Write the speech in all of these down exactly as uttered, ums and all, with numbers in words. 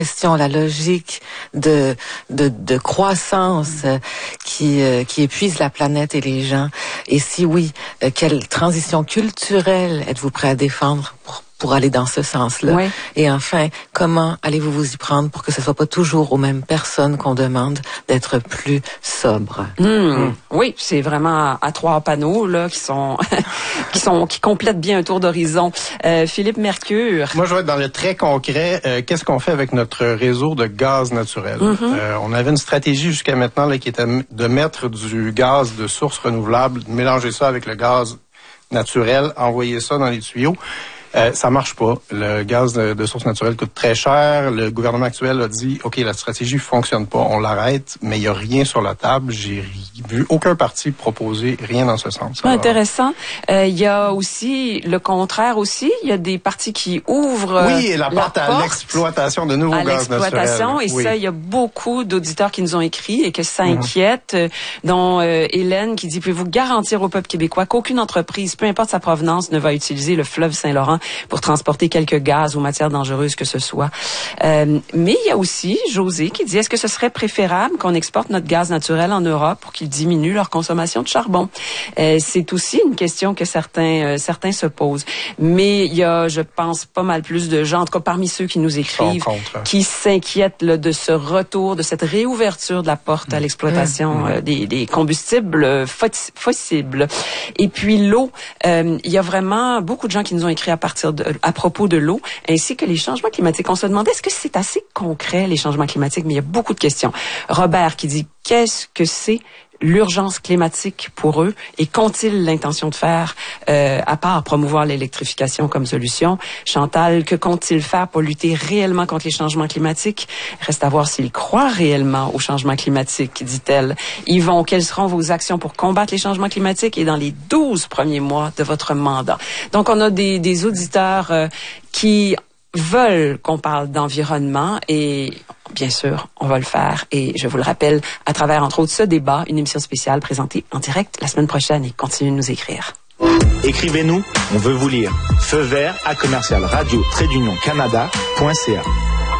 question, la logique de de, de croissance euh, qui euh, qui épuise la planète et les gens. Et si oui, euh, quelle transition culturelle êtes-vous prêt à défendre pour pour aller dans ce sens-là? Oui. Et enfin, comment allez-vous vous y prendre pour que ce soit pas toujours aux mêmes personnes qu'on demande d'être plus sobres? Mmh. Mmh. Oui, c'est vraiment à trois panneaux là qui sont qui sont qui complètent bien un tour d'horizon. Euh, Philippe Mercure. Moi, je vais être dans le très concret. Euh, qu'est-ce qu'on fait avec notre réseau de gaz naturel? Mmh. Euh, on avait une stratégie jusqu'à maintenant là, qui était de mettre du gaz de source renouvelable, de mélanger ça avec le gaz naturel, envoyer ça dans les tuyaux. Euh, ça marche pas. Le gaz de, de source naturelle coûte très cher. Le gouvernement actuel a dit, OK, la stratégie fonctionne pas, on l'arrête, mais il y a rien sur la table. J'ai vu aucun parti proposer rien dans ce sens. Alors, intéressant. Euh, il y a aussi le contraire aussi. Il y a des partis qui ouvrent oui, et la, la porte à l'exploitation de nouveaux à gaz naturels. l'exploitation. Et oui. ça, il y a beaucoup d'auditeurs qui nous ont écrit et que ça inquiète, mm-hmm. dont euh, Hélène qui dit, pouvez-vous garantir au peuple québécois qu'aucune entreprise, peu importe sa provenance, ne va utiliser le fleuve Saint-Laurent pour transporter quelques gaz ou matières dangereuses que ce soit. Euh, mais il y a aussi José qui dit, est-ce que ce serait préférable qu'on exporte notre gaz naturel en Europe pour qu'il diminue leur consommation de charbon? Euh, c'est aussi une question que certains euh, certains se posent. Mais il y a, je pense, pas mal plus de gens, en tout cas parmi ceux qui nous écrivent, qui s'inquiètent là, de ce retour, de cette réouverture de la porte à l'exploitation mmh. euh, des, des combustibles fossiles. Et puis l'eau, euh, il y a vraiment beaucoup de gens qui nous ont écrit à partir de à propos de l'eau, ainsi que les changements climatiques. On se demandait, est-ce que c'est assez concret, les changements climatiques? Mais il y a beaucoup de questions. Robert qui dit, qu'est-ce que c'est l'urgence climatique pour eux et qu'ont-ils l'intention de faire euh, à part promouvoir l'électrification comme solution? Chantal, que comptent-ils faire pour lutter réellement contre les changements climatiques? Reste à voir s'ils croient réellement aux changements climatiques, dit-elle. Yvon, quelles seront vos actions pour combattre les changements climatiques et dans les douze premiers mois de votre mandat? Donc, on a des, des auditeurs euh, qui veulent qu'on parle d'environnement et bien sûr, on va le faire. Et je vous le rappelle, à travers, entre autres, ce débat, une émission spéciale présentée en direct la semaine prochaine et continuez de nous écrire. Écrivez-nous, on veut vous lire. Feu vert à commercial radio trait d'union canada point c a.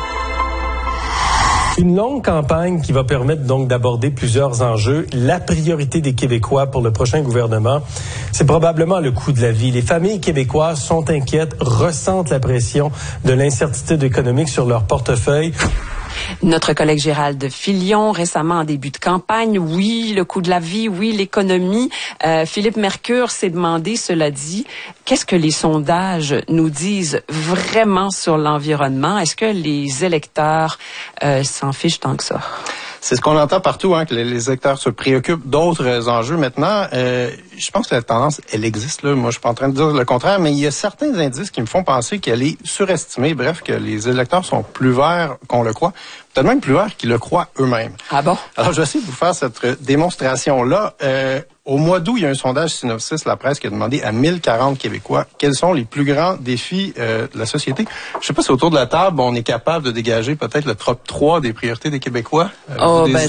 Une longue campagne qui va permettre donc d'aborder plusieurs enjeux. La priorité des Québécois pour le prochain gouvernement, c'est probablement le coût de la vie. Les familles québécoises sont inquiètes, ressentent la pression de l'incertitude économique sur leur portefeuille. Notre collègue Gérald Filion, récemment en début de campagne, oui, le coût de la vie, oui, l'économie. Euh, Philippe Mercure s'est demandé, cela dit, qu'est-ce que les sondages nous disent vraiment sur l'environnement? Est-ce que les électeurs euh, s'en fichent tant que ça? C'est ce qu'on entend partout, hein, que les, les électeurs se préoccupent d'autres enjeux. Maintenant, euh, je pense que la tendance, elle existe. Là. Moi, je suis pas en train de dire le contraire, mais il y a certains indices qui me font penser qu'elle est surestimée. Bref, que les électeurs sont plus verts qu'on le croit. Peut-être même plus verts qu'ils le croient eux-mêmes. Ah bon? Alors, je vais essayer de vous faire cette démonstration-là. Euh, Au mois d'août, il y a un sondage Synopsis, la presse, qui a demandé à mille quarante Québécois quels sont les plus grands défis euh, de la société. Je sais pas si autour de la table, on est capable de dégager peut-être le top trois des priorités des Québécois. Euh, oh, ben,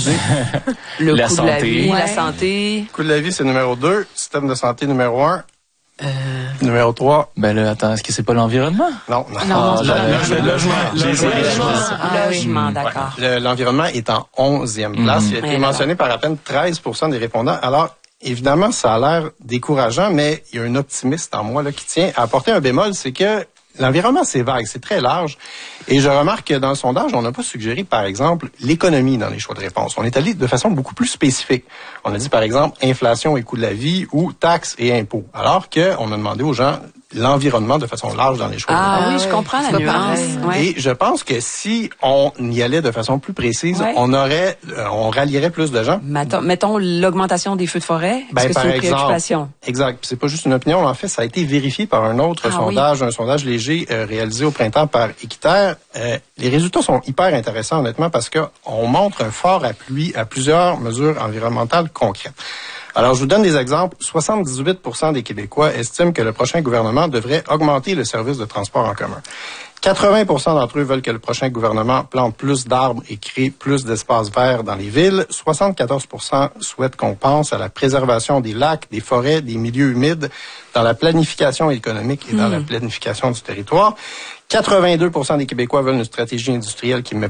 le la coût santé. de la vie, ouais. la santé. Le coût de la vie, c'est numéro deux. Système de santé, numéro un. Euh... Numéro trois. Ben là, attends, est-ce que c'est pas l'environnement? Non, non. Non, Ah, le, le, le logement. Logement, ah, logement, Ouais. d'accord. Le, l'environnement est en onzième place. Mm-hmm. Il a été Ouais, mentionné par à peine treize pour cent des répondants. Alors, évidemment, ça a l'air décourageant, mais il y a un optimiste en moi là qui tient à apporter un bémol, c'est que l'environnement, c'est vague, c'est très large. Et je remarque que dans le sondage, on n'a pas suggéré, par exemple, l'économie dans les choix de réponse. On est allé de façon beaucoup plus spécifique. On a dit, par exemple, inflation et coût de la vie ou taxes et impôts. Alors qu'on a demandé aux gens l'environnement de façon large dans les choix Ah de réponse. oui, je comprends la nuance. Ouais. Et je pense que si on y allait de façon plus précise, ouais. on aurait, euh, on rallierait plus de gens. Mettons, mettons l'augmentation des feux de forêt. Ben, Est-ce que par c'est une exemple, préoccupation? Exact. Puis c'est pas juste une opinion. En fait, ça a été vérifié par un autre ah, sondage, oui. un sondage léger euh, réalisé au printemps par Équiterre. Euh, les résultats sont hyper intéressants, honnêtement, parce que on montre un fort appui à plusieurs mesures environnementales concrètes. Alors, je vous donne des exemples. soixante-dix-huit pour cent des Québécois estiment que le prochain gouvernement devrait augmenter le service de transport en commun. quatre-vingts pour cent d'entre eux veulent que le prochain gouvernement plante plus d'arbres et crée plus d'espaces verts dans les villes. soixante-quatorze pour cent souhaitent qu'on pense à la préservation des lacs, des forêts, des milieux humides, dans la planification économique et dans mmh. la planification du territoire. quatre-vingt-deux pour cent des Québécois veulent une stratégie industrielle qui met